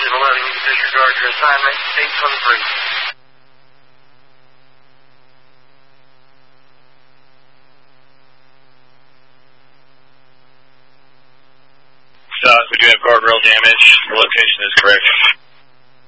11, you can disregard your assignment, 823. We do have guardrail damage. The location is correct.